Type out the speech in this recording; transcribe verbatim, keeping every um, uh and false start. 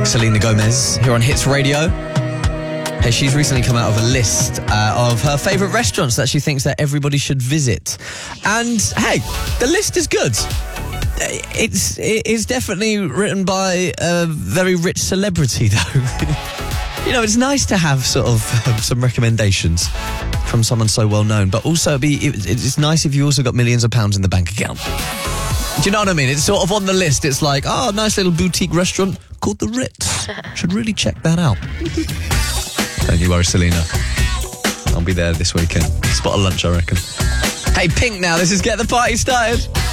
Selena Gomez, here on Hits Radio. Hey, she's recently come out of a list uh, of her favourite restaurants that she thinks that everybody should visit. And, hey, the list is good. It's, it's definitely written by a very rich celebrity, though. You know, it's nice to have sort of um, some recommendations from someone so well known, but also it'd be, it, it's nice if you also got millions of pounds in the bank account. Do you know what I mean? It's sort of on the list. It's like, oh, nice little boutique restaurant called The Ritz. Should really check that out. Don't you worry, Selena. I'll be there this weekend. Spot a lunch, I reckon. Hey, Pink now. This is Get the Party Started.